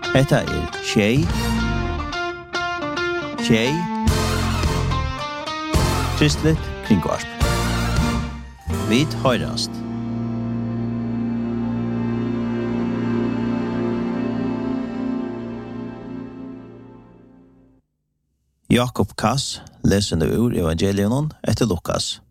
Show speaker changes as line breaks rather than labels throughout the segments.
Hetta Shay. Kristlet kringvarp. Vit høyrast. Jakob Kass lesende ur evangelion etter Lukas.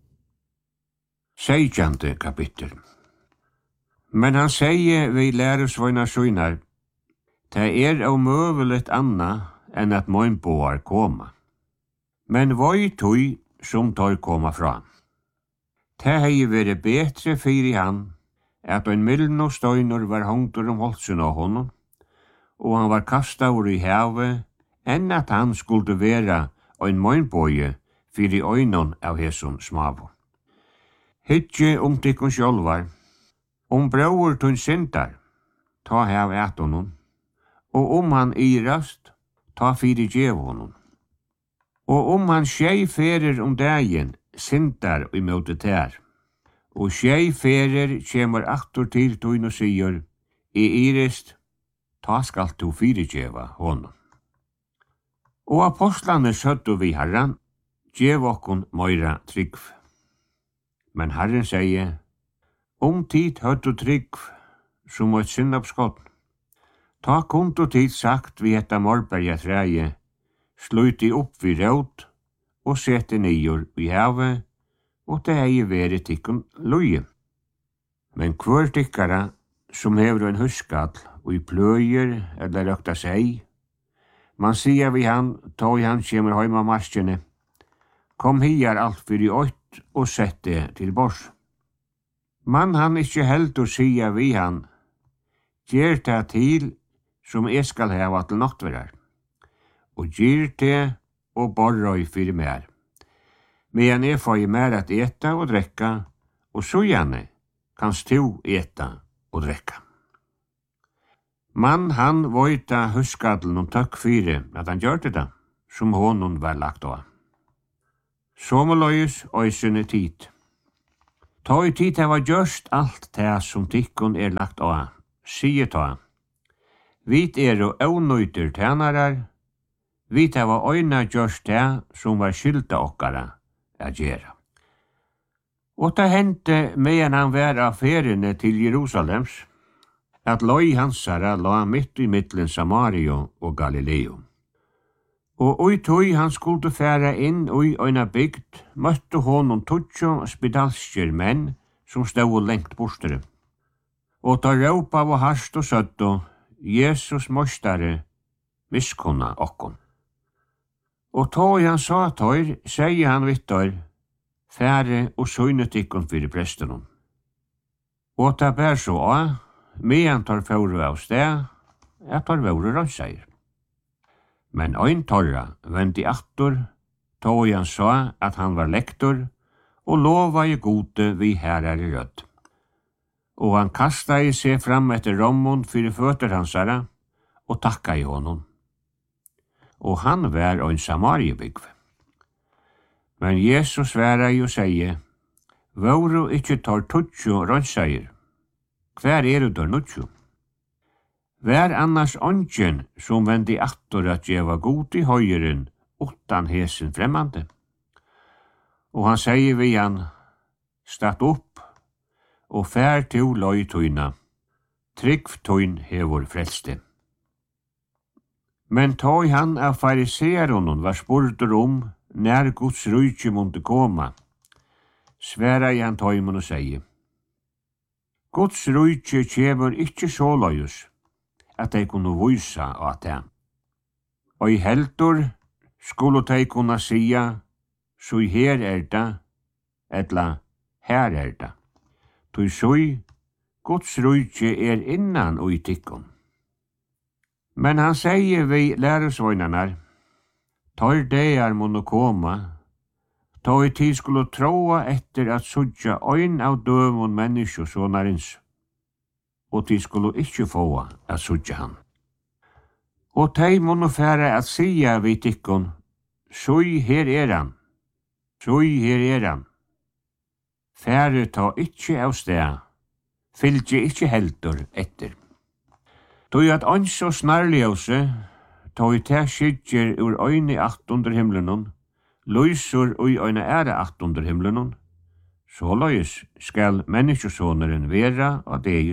16. kapittel. Men han sier vi læresvøyna søynar, det omøveligt anna enn at møgnboar koma. Men voi tøy som tar koma fra. Det hei vere betre fyri han, at ein milden og støynur var hongtur holsen av honom, og han var kastaur i havet, enn at han skulle vera ein møgnboje fyri øynon av hesson smavo. Hitje tikkun sjálvar, brauur tun syndar, ta hav et honom, og han irast, ta fyri djev honom. Og han skjei ferir dagen, syndar i møte tær, og skjei ferir kjemur aftur til tun og sier, irist, ta skal tu fyri djeva honom. Og apostlane søttu vi Herran, djev okkon møyra tryggv. Men Herren sier, tid høttu tryggv, som et syndapskott. Ta kuntu tid sagt vi etta morberga træje, sluti opp vi råd, og sette nyur i havet, og det hei veri tikkun loje. Men hver tikkara, som hever en huskall, og i pløyer eller røkta seg, man sier vi han, ta i han kjemur heima marskjene, kom hiar alt fyrir ått, og sett det til bors. Man han ikkje heldur sier vi han, gjer det til, som skal heva til nattverar, og gjer det og borrøy fyrir mer. Men får mer at eta og drekka, og så gjerne kanst du eta og drekka. Man han voita huskadlen tøkk fyrir at han gjør det, som honom var lagt av. Sommerløyes øysene tid. Ta i tid heva gjørst alt det som tikkun lagt av, sier ta. Vit ånøyter tænarar, vit heva øyna gjørst det som var skylda okkara a gjera. Og det hendte medan han var av feriene til Jerusalems, at løy hansara la mitt i mittlen Samario og Galileo. Og oi tøy han skulle færa inn ui øyna bygd, møtte honom tutsjo spedalskjer menn som stod lengt bostere. Og ta råpa av harst og søtto, Jesus mostare, miskonna okkon. Og tøy han sa tøyr, sier han vittar, fære og søynet ikkon fyrir prestenon. Og ta bær så av, medan tar fåru av sted, tar våre rønnseier. Men ein torra vendi aftur, tog han sa at han var lektor, og lova i gode vi herrar i rødd. Og han kasta i seg fram etter rommon fyrir føtter hansara, og takka i honom. Og han var ein samariebygv. Men Jesus sværa i og seie, våru ikkje tar tutsjo rønnseier, hver du der nutsjo? Vær annars ongen som vendi aftur at djeva god i høyren utan hesen fremmande. Og han sier vi han, statt opp, og fær til løy tøyna, tryggv tøyn hevor frelste. Men tøy han av fariseeronon var spurtur nær Guds rujtje måtte koma, sværa i han tøymon og sier, Guds rujtje kjemur ikkje så løyus, at de kunne vysa av det. Og i heldur skulle de kunne sia, så her det, etla her det. Tui sui, Guds rujtje innan og i tikkun. Men han sier vi læresvøynanar, tar deir måtte koma, ta i tid skulle troa etter at sudja øyn av døvun menneskjosånarins, og de skulle ikkje få at sudja han. Og de måtte fære at sia vi tikkun, sui her han, sui her han. Fære ta ikkje av sted, fylgje ikkje heldur etter. Tog at ans og snarljøse, tog te skidjer ur øyne akt under himlenon, løysur ui øyne ære akt under himlenon, så løys skal menneskesåneren vera av det.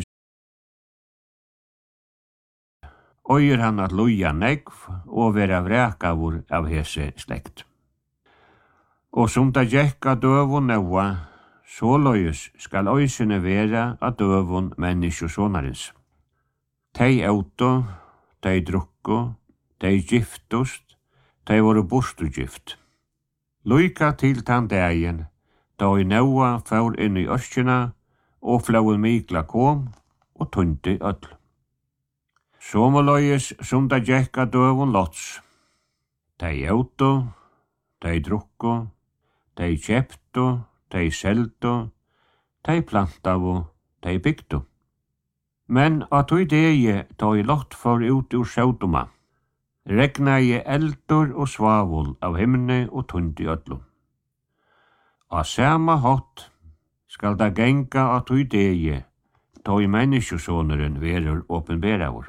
Øyer han at loja negv og vera vrekavur av hese slekt. Og som da gjekka døvun neua, så løys skal øysene vera av døvun menneskesånerens. Tei auto, tei drukko, tei giftust, tei voru bostugift. Luika til tann dagen, da i neua fær inn i ørskina, og flauen mikla kom, og tundi öll. Somoløyes som da gjekka døvun lots. Tei auto, tei drukko, tei kjepto, tei selto, tei plantavo, tei bygto. Men at ui degi da i lott for ut ur sjautuma, regna i eldur og svavul av himne og tundi öllum. A sama hot skal da genga at ui degi da i menneskesåneren verur åpenberavur.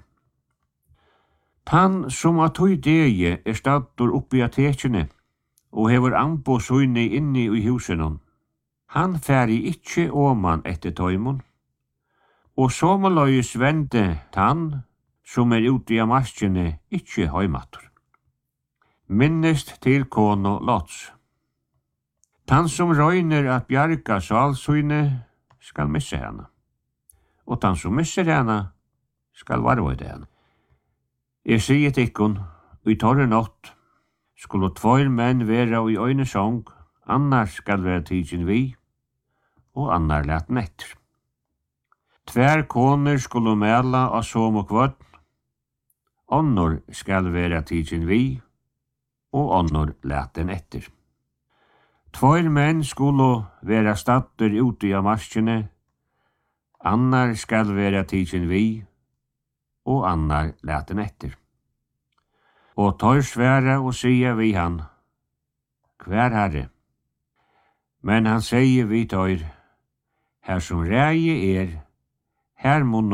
Tann som at ui degi staddur oppi a tekjene og hefur ambo søyni inni i husenon, han færi ikkje åman etter tøymon, og somoløyes vende tann som ute av maskene ikkje heimatur. Minnest til kono lots. Tann som røyner at bjarga salsøyne skal missa henne, og tann som misser henne skal varvøyde henne. Jeg sier til ikkon, i torre natt, skulle 2 menn vera i øyne sång, annar skal vera tidsin vi, og annar let netter. 2 koner skulle mela av som og kvøtt, annor skal vera tidsin vi, og annor let den etter. 2 menn skulle vera statter ute av marskene, annar skal vera tidsin vi, og annar let den etter. Og tar sværa og sier vi han, hver herre. Men han sier vi tar, her som reie her må